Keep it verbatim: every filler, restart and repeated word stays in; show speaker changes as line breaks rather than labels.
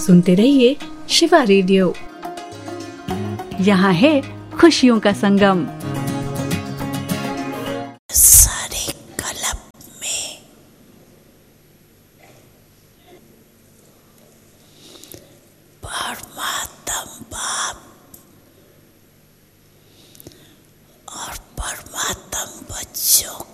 सुनते रहिए शिवा रेडियो। यहाँ है खुशियों का संगम।
सारे कलब में परमात्म बाप और परमात्म बच्चों